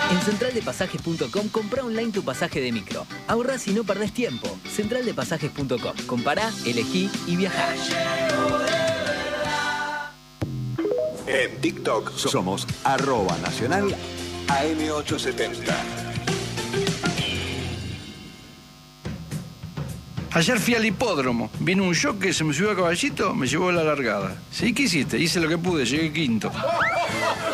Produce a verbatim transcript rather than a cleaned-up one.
En central de pasajes punto com comprá online tu pasaje de micro. Ahorrás y no perdés tiempo. central de pasajes punto com. Compará, elegí y viajá. En TikTok somos arroba nacional A M ochocientos setenta. Ayer fui al hipódromo, vino un jockey, se me subió a caballito, me llevó a la largada. ¿Sí? ¿Qué hiciste? Hice lo que pude, llegué quinto.